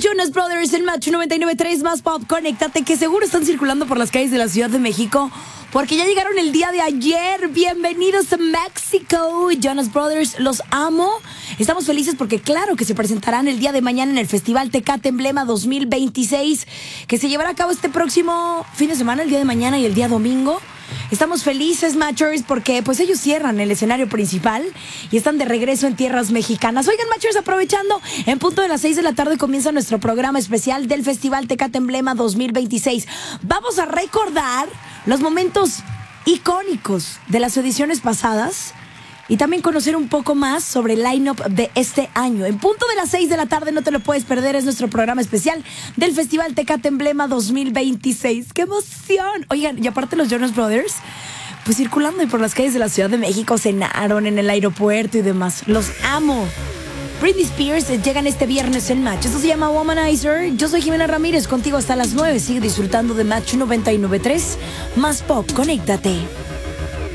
Jonas Brothers en Match 99.3 Más Pop. Conéctate, que seguro están circulando por las calles de la Ciudad de México porque ya llegaron el día de ayer. Bienvenidos a México. Jonas Brothers, los amo. Estamos felices porque claro que se presentarán el día de mañana en el Festival Tecate Emblema 2026, que se llevará a cabo este próximo fin de semana, el día de mañana y el día domingo. Estamos felices, Matchers, porque pues ellos cierran el escenario principal y están de regreso en tierras mexicanas. Oigan, Matchers, aprovechando, en punto de las 6 de la tarde comienza nuestro programa especial del Festival Tecate Emblema 2026. Vamos a recordar los momentos icónicos de las ediciones pasadas y también conocer un poco más sobre el line-up de este año. En punto de las 6 de la tarde, no te lo puedes perder, es nuestro programa especial del Festival Tecate Emblema 2026. ¡Qué emoción! Oigan, y aparte los Jonas Brothers, pues circulando por las calles de la Ciudad de México, cenaron en el aeropuerto y demás. ¡Los amo! Britney Spears llegan este viernes en Match. Esto se llama Womanizer. Yo soy Jimena Ramírez, contigo hasta las 9. Sigue disfrutando de Match 99.3 Más Pop. Conéctate.